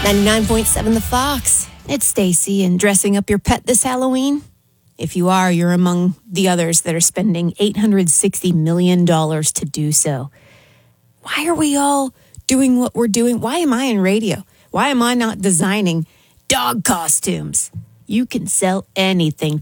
99.7 The Fox. It's Stacy, and dressing up your pet this Halloween? If you are, you're among the others that are spending $860 million to do so. Why are we all doing what we're doing? Why am I in radio? Why am I not designing dog costumes? You can sell anything